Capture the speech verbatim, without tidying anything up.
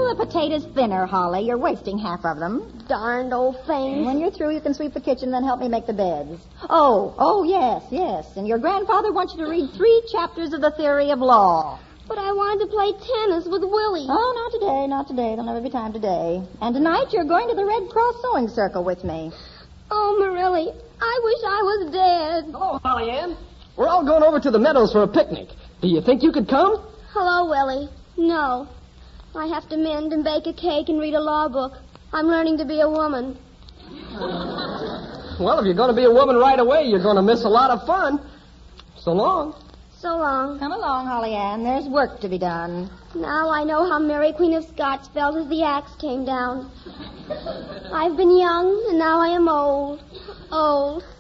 Boil the potatoes thinner, Holly. You're wasting half of them. Darned old thing. And when you're through, you can sweep the kitchen and then help me make the beds. Oh, oh, yes, yes. And your grandfather wants you to read three chapters of the Theory of Law. But I wanted to play tennis with Willie. Oh, not today, not today. There'll never be time today. And tonight you're going to the Red Cross Sewing Circle with me. Oh, Morelli, I wish I was dead. Hello, Holly Ann. We're all going over to the meadows for a picnic. Do you think you could come? Hello, Willie. No. I have to mend and bake a cake and read a law book. I'm learning to be a woman. Well, if you're going to be a woman right away, you're going to miss a lot of fun. So long. So long. Come along, Holly Ann. There's work to be done. Now I know how Mary Queen of Scots felt as the axe came down. I've been young, and now I am old. Old.